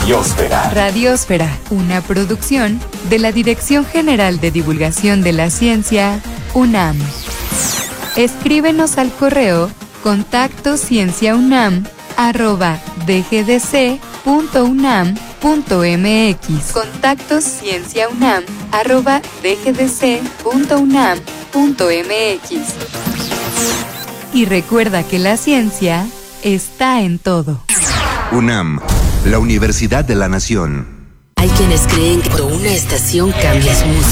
Radiósfera. Radiósfera, una producción de la Dirección General de Divulgación de la Ciencia, UNAM. Escríbenos al correo contactoscienciaunam@dgdc.unam.mx. contactoscienciaunam@dgdc.unam.mx. Y recuerda que la ciencia está en todo. UNAM, la Universidad de la Nación. Hay quienes creen que cuando una estación cambia su música,